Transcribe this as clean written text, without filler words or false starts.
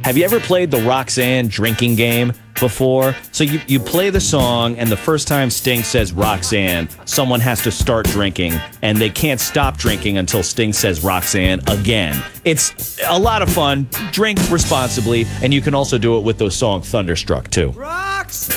Have you ever played the Roxanne drinking game before? So you play the song, and the first time Sting says Roxanne, someone has to start drinking, and they can't stop drinking until Sting says Roxanne again. It's a lot of fun. Drink responsibly, and you can also do it with the song Thunderstruck, too. Rocks!